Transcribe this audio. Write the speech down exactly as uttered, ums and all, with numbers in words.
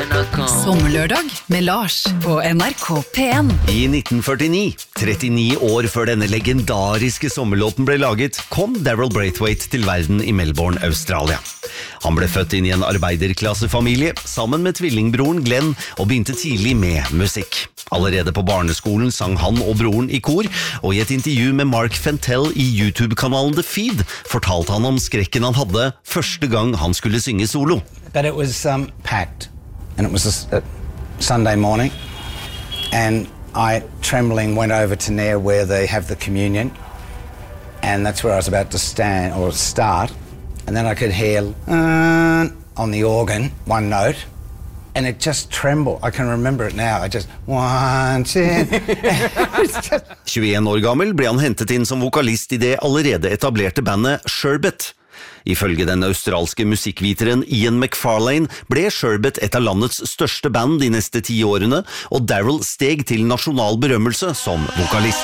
Sommerlørdag med Lars på N R K P en. I nitten førtini, trettini år før denne legendariske sommerlåten ble laget, kom Daryl Braithwaite til verden i Melbourne, Australia. Han ble født inn i en arbeiderklassefamilie sammen med tvillingbroren Glenn og begynte tidlig med musikk. Allerede på barneskolen sang han og broren i kor, og i et intervju med Mark Fentell i YouTube-kanalen The Feed fortalte han om skrekken han hadde første gang han skulle synge solo. But it was um, packed, and it was a, a Sunday morning, and I, trembling, went over to near where they have the communion, and that's where I was about to stand, or start, and then I could hear uh, on the organ, one note, and it just trembled. I can remember it now. I just, one, two. just... tjueen år gammel ble han hentet inn som vokalist i det allerede etablerte bandet Sherbet. Ifølge den australske musikkviteren Ian McFarlane ble Sherbet et av landets største band de neste ti årene, og Daryl steg til nasjonal berømmelse som vokalist.